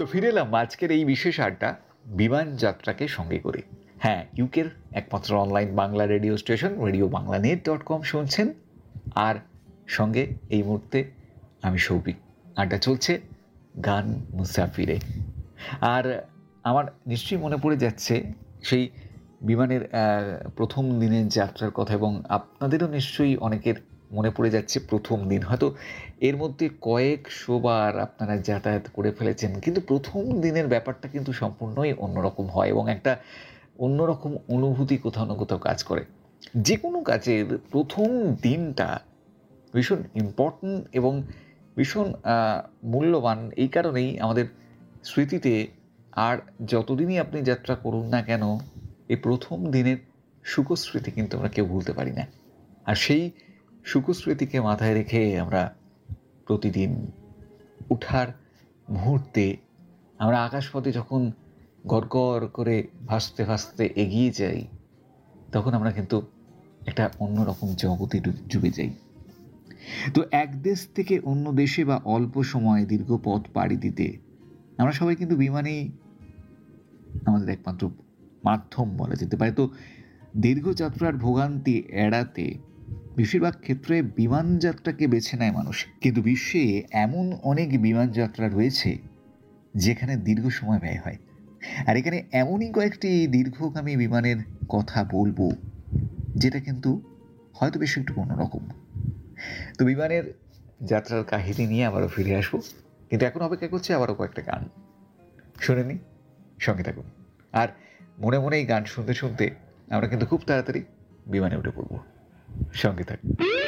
তো ফিরে এলাম আজকের এই বিশেষ আড্ডা বিমান যাত্রাকে সঙ্গে করে। হ্যাঁ, ইউকের একমাত্র online Bangla radio station radioBanglanet.com শুনছেন। আর সঙ্গে এই মুহূর্তে আমি সৌভিক। আড্ডা চলছে গান মুসাফিরে। আর আমার নিশ্চয়ই মনে পড়ে যাচ্ছে সেই বিমানের প্রথম দিনের যাত্রার কথা, এবং আপনাদেরও নিশ্চয়ই অনেকের মনে পড়ে যাচ্ছে প্রথম দিন। হয়তো এর মধ্যে কয়েকশোবার আপনারা যাতায়াত করে ফেলেছেন, কিন্তু প্রথম দিনের ব্যাপারটা কিন্তু সম্পূর্ণই অন্যরকম হয় এবং একটা অন্যরকম অনুভূতি কোথাও না কোথাও কাজ করে। যে কোনো কাজের প্রথম দিনটা ভীষণ ইম্পর্ট্যান্ট এবং ভীষণ মূল্যবান এই কারণেই আমাদের স্মৃতিতে। আর যতদিনই আপনি যাত্রা করুন না কেন, এই প্রথম দিনের সুখস্মৃতি কিন্তু আমরা কেউ ভুলতে পারি না। আর সেই সুখস্মৃতিকে মাথায় রেখে আমরা প্রতিদিন উঠার মুহূর্তে আমরা আকাশপথে যখন গড়গড় করে ভাসতে ভাসতে এগিয়ে যাই, তখন আমরা কিন্তু একটা অন্যরকম জগতে ডুবে যাই। তো এক দেশ থেকে অন্য দেশে বা অল্প সময়ে দীর্ঘ পথ পাড়ি দিতে আমরা সবাই কিন্তু বিমানেই আমাদের একমাত্র মাধ্যম বলা যেতে পারে। তো দীর্ঘ যাত্রার ভোগান্তি এড়াতে বেশিরভাগ ক্ষেত্রে বিমান যাত্রাকে বেছে নেয় মানুষ। কিন্তু বিশ্বে এমন অনেক বিমান যাত্রা রয়েছে যেখানে দীর্ঘ সময় ব্যয় হয়। আর এখানে এমনই কয়েকটি দীর্ঘগামী বিমানের কথা বলবো যেটা কিন্তু হয়তো বেশ একটু অন্যরকম। তো বিমানের যাত্রার কাহিনী নিয়ে আবারও ফিরে আসবো, কিন্তু এখন অপেক্ষা করছে আবারও কয়েকটা গান শুনে নি, সঙ্গে থাকুন। আর মনে মনে এই গান শুনতে শুনতে আমরা কিন্তু খুব তাড়াতাড়ি বিমানে উঠে পড়বো। সঙ্গে থাকুন।